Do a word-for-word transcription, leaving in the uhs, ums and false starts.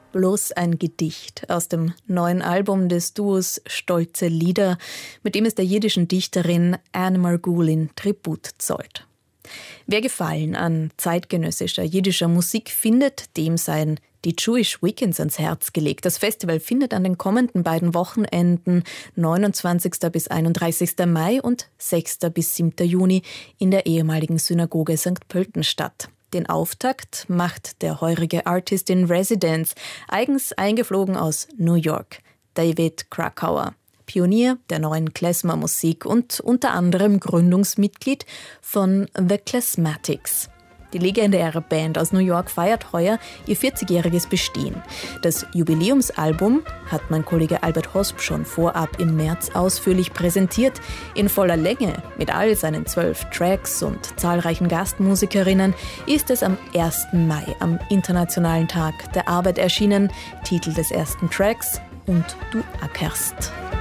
Bloß ein Gedicht aus dem neuen Album des Duos Stolze Lieder, mit dem es der jiddischen Dichterin Anne Margulin Tribut zollt. Wer Gefallen an zeitgenössischer jiddischer Musik findet, dem seien die Jewish Weekends ans Herz gelegt. Das Festival findet an den kommenden beiden Wochenenden, neunundzwanzigsten bis einunddreißigsten Mai und sechsten bis siebten Juni, in der ehemaligen Synagoge Sankt Pölten statt. Den Auftakt macht der heurige Artist in Residence, eigens eingeflogen aus New York, David Krakauer, Pionier der neuen Klezmer-Musik und unter anderem Gründungsmitglied von The Klezmatics. Die legendäre Band aus New York feiert heuer ihr vierzigjähriges Bestehen. Das Jubiläumsalbum hat mein Kollege Albert Hosp schon vorab im März ausführlich präsentiert. In voller Länge, mit all seinen zwölf Tracks und zahlreichen Gastmusikerinnen, ist es am ersten Mai, am Internationalen Tag der Arbeit erschienen. Titel des ersten Tracks: Und du ackerst.